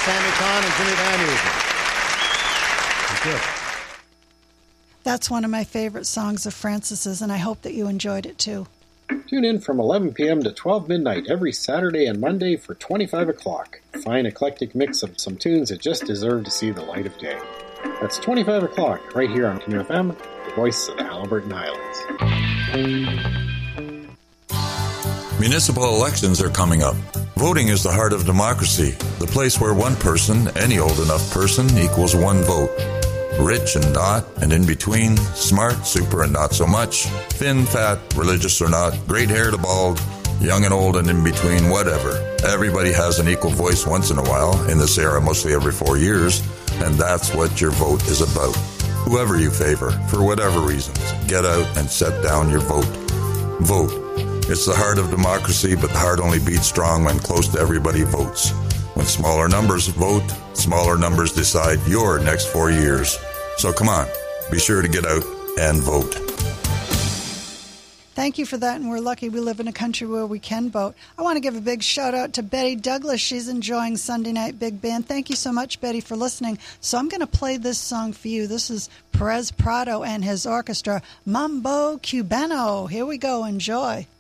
Sammy Kahn and Jimmy Van Heusen. Thank you. That's one of my favorite songs of Francis's, and I hope that you enjoyed it too. Tune in from 11 p.m. to 12 midnight every Saturday and Monday for 25 o'clock. A fine eclectic mix of some tunes that just deserve to see the light of day. That's 25 o'clock right here on Canoe FM, the voice of the Haliburton Islands. Municipal elections are coming up. Voting is the heart of democracy, the place where one person, any old enough person, equals one vote. Rich and not, and in between, smart, super and not so much, thin, fat, religious or not, great hair to bald, young and old and in between, whatever. Everybody has an equal voice once in a while, in this era mostly every 4 years, and that's what your vote is about. Whoever you favor, for whatever reasons, get out and set down your vote. Vote. It's the heart of democracy, but the heart only beats strong when close to everybody votes. When smaller numbers vote, smaller numbers decide your next 4 years. So come on, be sure to get out and vote. Thank you for that, and we're lucky we live in a country where we can vote. I want to give a big shout-out to Betty Douglas. She's enjoying Sunday Night Big Band. Thank you so much, Betty, for listening. So I'm going to play this song for you. This is Perez Prado and his orchestra, Mambo Cubano. Here we go. Enjoy.